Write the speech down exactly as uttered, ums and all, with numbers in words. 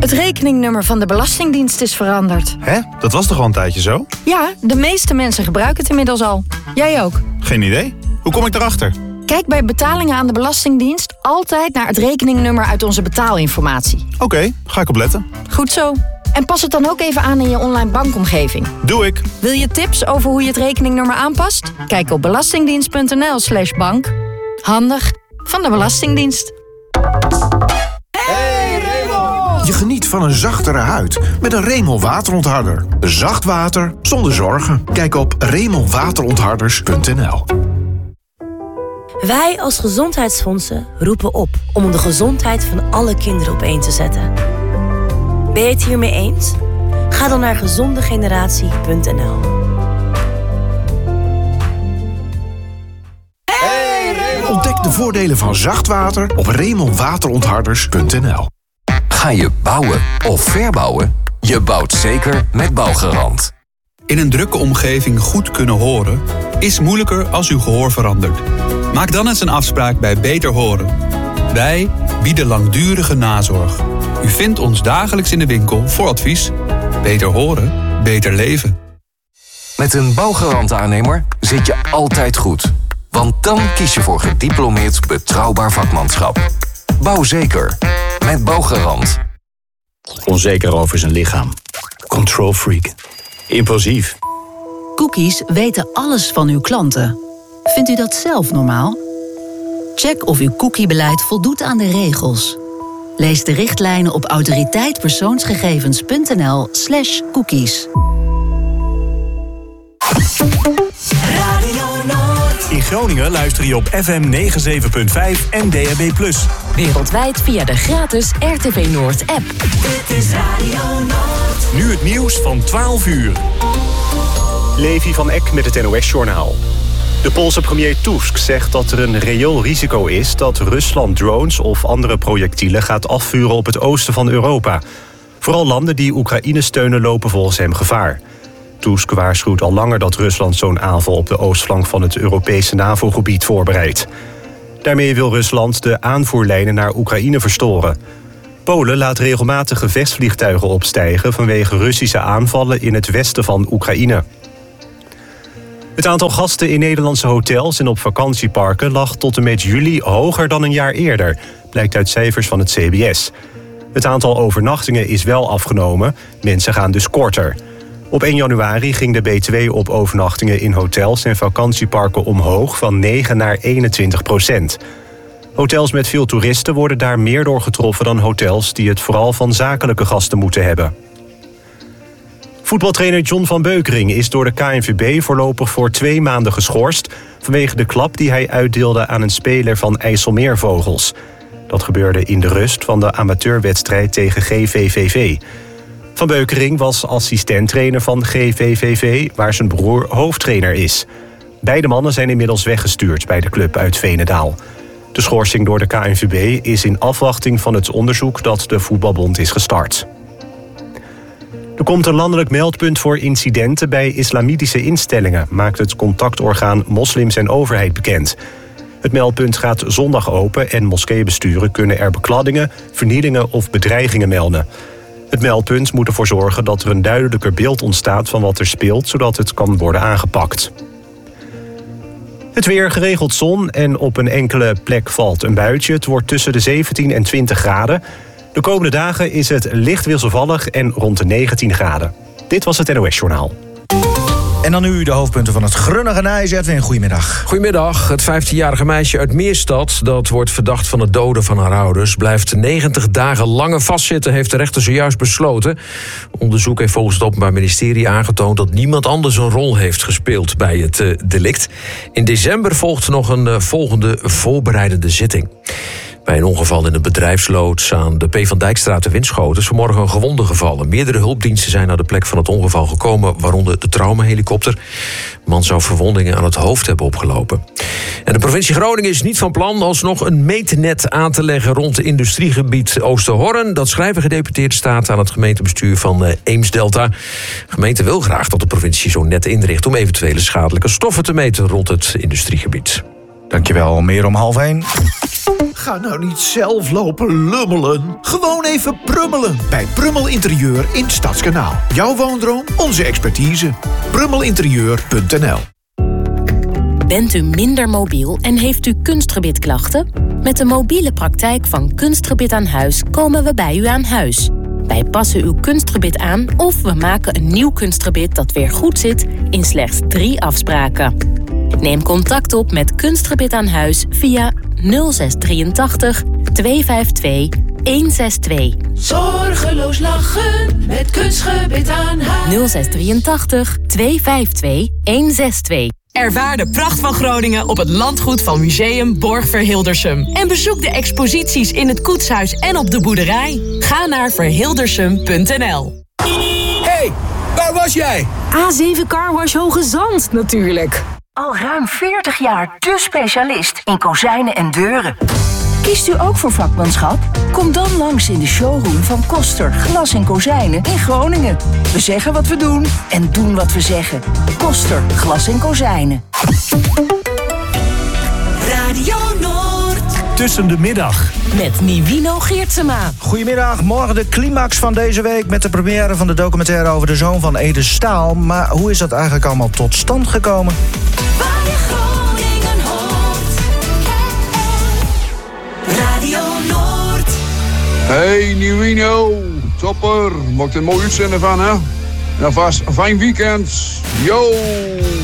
Het rekeningnummer van de Belastingdienst is veranderd. Hè? Dat was toch al een tijdje zo? Ja, de meeste mensen gebruiken het inmiddels al. Jij ook. Geen idee. Hoe kom ik erachter? Kijk bij betalingen aan de Belastingdienst altijd naar het rekeningnummer uit onze betaalinformatie. Oké, okay, ga ik op letten. Goed zo. En pas het dan ook even aan in je online bankomgeving. Doe ik. Wil je tips over hoe je het rekeningnummer aanpast? Kijk op belastingdienst.nl slash bank. Handig van de Belastingdienst. Hey Raymond! Je geniet van een zachtere huid met een Raymond waterontharder. Zacht water zonder zorgen. Kijk op raymond waterontharders punt n l. Wij als gezondheidsfondsen roepen op om de gezondheid van alle kinderen op één te zetten. Ben je het hiermee eens? Ga dan naar gezondegeneratie punt n l. Hey Raymond! Ontdek de voordelen van zacht water op raymond waterontharders punt n l. Ga je bouwen of verbouwen? Je bouwt zeker met Bouwgarant. In een drukke omgeving goed kunnen horen is moeilijker als uw gehoor verandert. Maak dan eens een afspraak bij Beter Horen. Wij bieden langdurige nazorg. U vindt ons dagelijks in de winkel voor advies. Beter horen, beter leven. Met een Bouwgarant-aannemer zit je altijd goed. Want dan kies je voor gediplomeerd betrouwbaar vakmanschap. Bouw zeker. Met Bouwgarant. Onzeker over zijn lichaam. Control freak. Impulsief. Cookies weten alles van uw klanten. Vindt u dat zelf normaal? Check of uw cookiebeleid voldoet aan de regels. Lees de richtlijnen op autoriteitpersoonsgegevens.nl slash cookies. In Groningen luister je op F M negenenzeventig punt vijf en D A B plus. Wereldwijd via de gratis R T V Noord app. Dit is Radio Noord. Nu het nieuws van twaalf uur. Levi van Eck met het N O S-journaal. De Poolse premier Tusk zegt dat er een reëel risico is dat Rusland drones of andere projectielen gaat afvuren op het oosten van Europa. Vooral landen die Oekraïne steunen lopen volgens hem gevaar. Tusk waarschuwt al langer dat Rusland zo'n aanval op de oostflank van het Europese NAVO-gebied voorbereidt. Daarmee wil Rusland de aanvoerlijnen naar Oekraïne verstoren. Polen laat regelmatig gevechtsvliegtuigen opstijgen vanwege Russische aanvallen in het westen van Oekraïne. Het aantal gasten in Nederlandse hotels en op vakantieparken lag tot en met juli hoger dan een jaar eerder, blijkt uit cijfers van het C B S. Het aantal overnachtingen is wel afgenomen, mensen gaan dus korter. Op één januari ging de B twee op overnachtingen in hotels en vakantieparken omhoog van negen naar eenentwintig procent. Hotels met veel toeristen worden daar meer door getroffen dan hotels die het vooral van zakelijke gasten moeten hebben. Voetbaltrainer John van Beukering is door de K N V B voorlopig voor twee maanden geschorst vanwege de klap die hij uitdeelde aan een speler van IJsselmeervogels. Dat gebeurde in de rust van de amateurwedstrijd tegen G V V V. Van Beukering was assistenttrainer van G V V V, waar zijn broer hoofdtrainer is. Beide mannen zijn inmiddels weggestuurd bij de club uit Veenendaal. De schorsing door de K N V B is in afwachting van het onderzoek dat de Voetbalbond is gestart. Er komt een landelijk meldpunt voor incidenten bij islamitische instellingen, maakt het contactorgaan Moslims en Overheid bekend. Het meldpunt gaat zondag open en moskeebesturen kunnen er bekladdingen, vernielingen of bedreigingen melden. Het meldpunt moet ervoor zorgen dat er een duidelijker beeld ontstaat van wat er speelt, zodat het kan worden aangepakt. Het weer, geregeld zon en op een enkele plek valt een buitje. Het wordt tussen de zeventien en twintig graden. De komende dagen is het licht wisselvallig en rond de negentien graden. Dit was het N O S-journaal. En dan nu de hoofdpunten van het grunnige nieuws. Edwin, goedemiddag. Goedemiddag. Het vijftienjarige meisje uit Meerstad, dat wordt verdacht van het doden van haar ouders, blijft negentig dagen langer vastzitten, heeft de rechter zojuist besloten. Onderzoek heeft volgens het Openbaar Ministerie aangetoond dat niemand anders een rol heeft gespeeld bij het uh, delict. In december volgt nog een uh, volgende voorbereidende zitting. Bij een ongeval in een bedrijfsloods aan de P. van Dijkstraat te Winschoten is vanmorgen een gewonde gevallen. Meerdere hulpdiensten zijn naar de plek van het ongeval gekomen, waaronder de traumahelikopter. De man zou verwondingen aan het hoofd hebben opgelopen. En de provincie Groningen is niet van plan alsnog een meetnet aan te leggen rond het industriegebied Oosterhorn. Dat schrijven gedeputeerde staten aan het gemeentebestuur van uh, Eemsdelta. De gemeente wil graag dat de provincie zo'n net inricht om eventuele schadelijke stoffen te meten rond het industriegebied. Dankjewel, meer om half één. Ga nou niet zelf lopen lummelen. Gewoon even prummelen. Bij Prummel Interieur in Stadskanaal. Jouw woondroom, onze expertise. prummelinterieur punt n l. Bent u minder mobiel en heeft u kunstgebitklachten? Met de mobiele praktijk van Kunstgebit aan Huis komen we bij u aan huis. Wij passen uw kunstgebit aan of we maken een nieuw kunstgebit dat weer goed zit in slechts drie afspraken. Neem contact op met Kunstgebit aan Huis via nul zes drieëntachtig tweehonderdvijfentwintig honderdzesentwintig. Zorgeloos lachen met Kunstgebit aan Huis. nul zes drieëntachtig tweehonderdvijfentwintig honderdzesentwintig. Ervaar de pracht van Groningen op het landgoed van Museum Borg-Verhildersum. En bezoek de exposities in het koetshuis en op de boerderij. Ga naar verhildersum punt n l. Hey, waar was jij? A zeven Carwash Hoge Zand, natuurlijk. Al ruim veertig jaar de specialist in kozijnen en deuren. Kiest u ook voor vakmanschap? Kom dan langs in de showroom van Koster Glas en Kozijnen in Groningen. We zeggen wat we doen en doen wat we zeggen. Koster Glas en Kozijnen. Radio Noord. Tussen de middag. Met Nivino Geertsema. Goedemiddag, morgen de climax van deze week met de première van de documentaire over de zoon van Ede Staal. Maar hoe is dat eigenlijk allemaal tot stand gekomen? Waar je Groningen hoort. Radio Noord. Hey Nivino, topper. Maak er een mooi uitzenden van, hè? En alvast een fijn weekend. Yo!